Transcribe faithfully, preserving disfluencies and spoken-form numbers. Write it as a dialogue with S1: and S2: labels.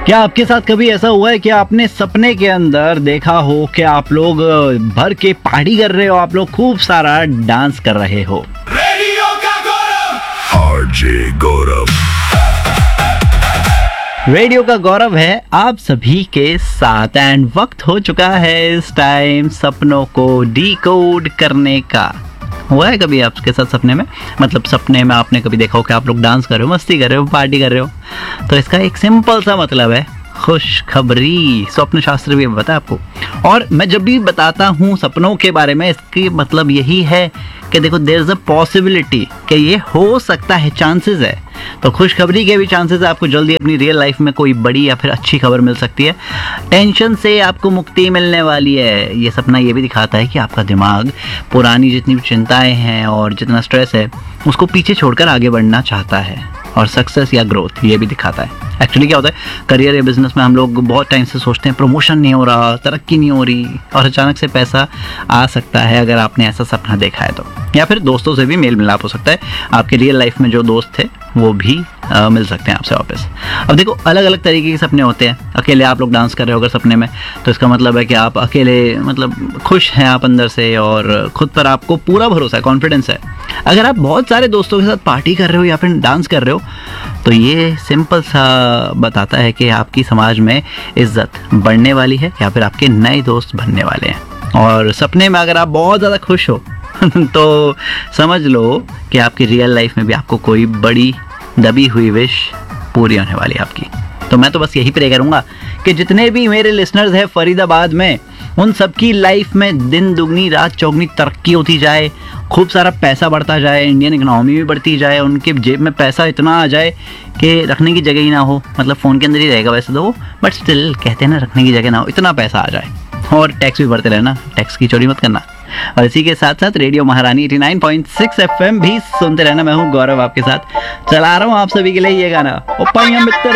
S1: क्या आपके साथ कभी ऐसा हुआ है कि आपने सपने के अंदर देखा हो कि आप लोग भर के पार्टी कर रहे हो, आप लोग खूब सारा डांस कर रहे हो?
S2: रेडियो का गौरव आरजे गौरव
S1: रेडियो का गौरव है आप सभी के साथ एंड वक्त हो चुका है इस टाइम सपनों को डिकोड करने का। हुआ है कभी आपके साथ सपने में, मतलब सपने में आपने कभी देखा हो कि आप लोग डांस कर रहे हो, मस्ती कर रहे हो, पार्टी कर रहे हो? तो इसका एक सिंपल सा मतलब है खुशखबरी। स्वप्न शास्त्र भी पता है आपको। और मैं जब भी बताता हूँ सपनों के बारे में, इसकी मतलब यही है कि देखो देयर इज अ पॉसिबिलिटी कि ये हो सकता है, चांसेस है। तो खुशखबरी के भी चांसेस है, आपको जल्दी अपनी रियल लाइफ में कोई बड़ी या फिर अच्छी खबर मिल सकती है। टेंशन से आपको मुक्ति मिलने वाली है। ये सपना ये भी दिखाता है कि आपका दिमाग पुरानी जितनी भी चिंताएं हैं और जितना स्ट्रेस है उसको पीछे छोड़कर आगे बढ़ना चाहता है, और सक्सेस या ग्रोथ ये भी दिखाता है। एक्चुअली क्या होता है, करियर या बिजनेस में हम लोग बहुत टाइम से सोचते हैं प्रमोशन नहीं हो रहा, तरक्की नहीं हो रही, और अचानक से पैसा आ सकता है अगर आपने ऐसा सपना देखा है तो। या फिर दोस्तों से भी मेल मिलाप हो सकता है, आपके रियल लाइफ में जो दोस्त थे वो भी आ, मिल सकते हैं आपसे वापस। अब देखो अलग अलग तरीके के सपने होते हैं। अकेले आप लोग डांस कर रहे हो अगर सपने में, तो इसका मतलब है कि आप अकेले मतलब खुश हैं आप अंदर से, और खुद पर आपको पूरा भरोसा है, कॉन्फिडेंस है। अगर आप बहुत सारे दोस्तों के साथ पार्टी कर रहे हो या फिर डांस कर रहे हो, तो ये सिंपल सा बताता है कि आपकी समाज में इज्जत बढ़ने वाली है या फिर आपके नए दोस्त बनने वाले हैं। और सपने में अगर आप बहुत ज़्यादा खुश हो तो समझ लो कि आपकी रियल लाइफ में भी आपको कोई बड़ी दबी हुई विश पूरी होने वाली है आपकी। तो मैं तो बस यही प्रे करूँगा कि जितने भी मेरे लिसनर्स हैं फरीदाबाद में, उन सबकी लाइफ में दिन दुगनी रात चौगनी तरक्की होती जाए, खूब सारा पैसा बढ़ता जाए, इंडियन इकोनॉमी भी बढ़ती जाए, उनके जेब में पैसा इतना आ जाए कि रखने की जगह ही ना हो। मतलब फ़ोन के अंदर ही रहेगा वैसे तो वो, बट स्टिल कहते हैं ना रखने की जगह ना हो, इतना पैसा आ जाए। और टैक्स भी भरते रहना, टैक्स की चोरी मत करना। और इसी के साथ साथ रेडियो महारानी नवासी पॉइंट छह एफएम भी सुनते रहना। मैं हूँ गौरव आपके साथ, चला रहा हूँ आप सभी के लिए ये गाना। ओ पाइया मित्र